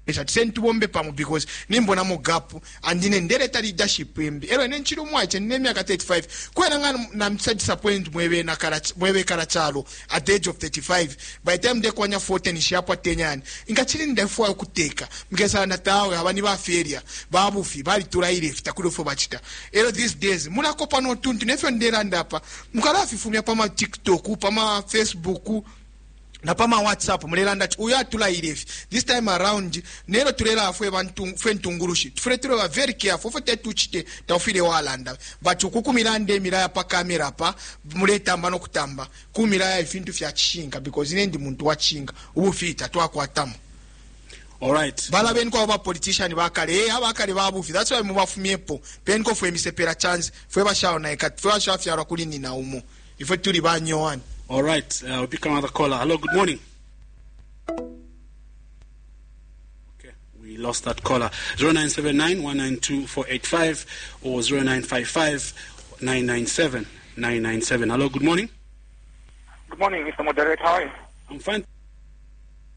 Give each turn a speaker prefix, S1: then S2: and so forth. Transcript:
S1: sent bombe pamu because nimbona mu gap and in ndereta leadership embi ero nenchiro mwache nemyaka 35 kwena ngana na disappoint mwewe na karachalo at the age of 35 by the time de kwanya 40 nishapwa tenyani ingachiri ndefo okuteka mgesa na tawe abani ba feria babufi bali tulaire fitakuro fo bachita ero these days muna kopa no tuntu nefyo ndera ndapa mukarafi fumya pama TikTok pama Facebook na pama WhatsApp mulelanda uya tulaire this time around nero tulela afwe bantu fentungurushi tufretero ba very careful fote tuchite tawfile walanda but ukukumilande milaya pa kamera pa muleta mbano kutamba kumilaya ifintu vya chishinga because inendi muntu wa chinga ubufita twakwatamu.
S2: All right.
S1: Bala benko aba politician bakale abakale babufi that's why mubafumyepo benko fwe misepera chance fwe bashawo na ekat fwe bashafya rakulini na umu ifwe tuli banyowan.
S2: All right, we'll pick another caller. Hello, good morning. Okay, we lost that caller. 0979-192-485 or 0955-997-997. Hello, good morning.
S3: Good morning, Mr. Moderator. How are you?
S2: I'm fine.